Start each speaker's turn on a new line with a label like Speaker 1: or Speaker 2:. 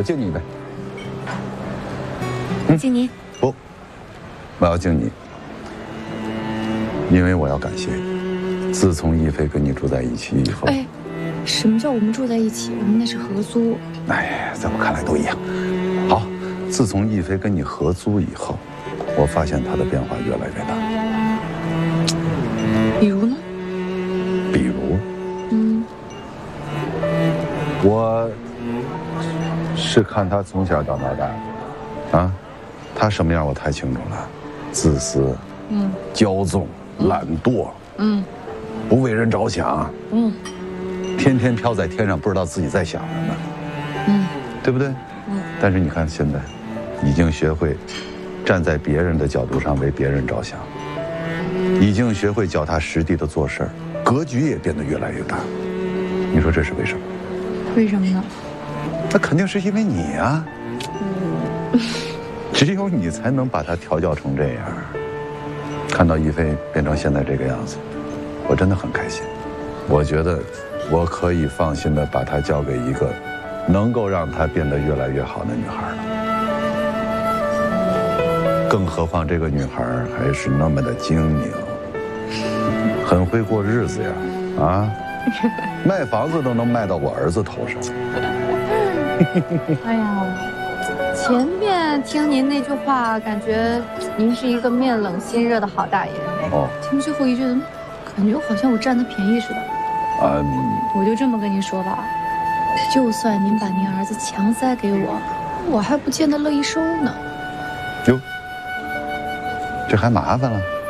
Speaker 1: 我敬你一杯。
Speaker 2: 敬你。
Speaker 1: 不，我要敬你，因为我要感谢你。自从亦菲跟你住在一起以后，
Speaker 2: 哎，什么叫我们住在一起？我们那是合租。
Speaker 1: 哎，在我看来都一样。好，自从亦菲跟你合租以后，我发现她的变化越来越大。
Speaker 2: 比如呢？
Speaker 1: 比如，我是看她从小长到大，啊，她什么样我太清楚了，自私，骄纵，懒惰，不为人着想，天天飘在天上，不知道自己在想什么，对不对？但是你看现在，已经学会站在别人的角度上为别人着想，已经学会脚踏实地的做事儿，格局也变得越来越大。你说这是为什么？
Speaker 2: 为什么呢？
Speaker 1: 那肯定是因为你啊，只有你才能把它调教成这样。看到亦菲变成现在这个样子，我真的很开心。我觉得我可以放心的把她交给一个能够让她变得越来越好的女孩了。更何况这个女孩还是那么的精明，很会过日子呀，啊，卖房子都能卖到我儿子头上。
Speaker 2: 哎呀，前面听您那句话，感觉您是一个面冷心热的好大爷。哦，听最后一句，感觉好像我占他便宜似的。我就这么跟您说吧，就算您把您儿子强塞给我，我还不见得乐意收呢。
Speaker 1: 哟，这还麻烦了。